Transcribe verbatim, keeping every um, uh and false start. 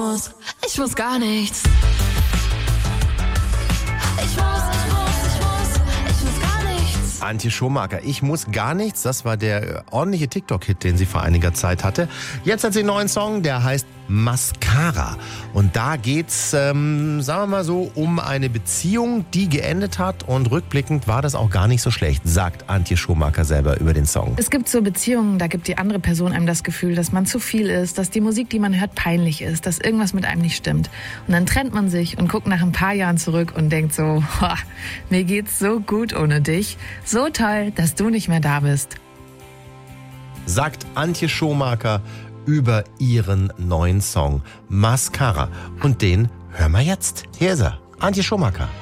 Ich muss gar nichts. Ich muss, ich muss, ich muss, ich muss gar nichts. Antje Schumacher, ich muss gar nichts. Das war der ordentliche TikTok-Hit, den sie vor einiger Zeit hatte. Jetzt hat sie einen neuen Song, der heißt Mascara. Und da geht's, ähm, sagen wir mal so, um eine Beziehung, die geendet hat. Und rückblickend war das auch gar nicht so schlecht, sagt Antje Schumacher selber über den Song. Es gibt so Beziehungen, da gibt die andere Person einem das Gefühl, dass man zu viel ist, dass die Musik, die man hört, peinlich ist, dass irgendwas mit einem nicht stimmt. Und dann trennt man sich und guckt nach ein paar Jahren zurück und denkt so, mir geht's so gut ohne dich. So toll, dass du nicht mehr da bist. Sagt Antje Schumacher über ihren neuen Song Mascara. Und den hören wir jetzt. Hier ist er, Antje Schumacher.